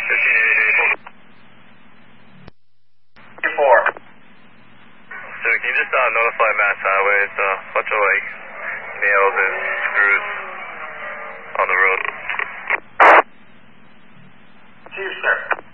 1583. 4. So can you just notify Mass Highway? It's a bunch of like nails and screws on the road.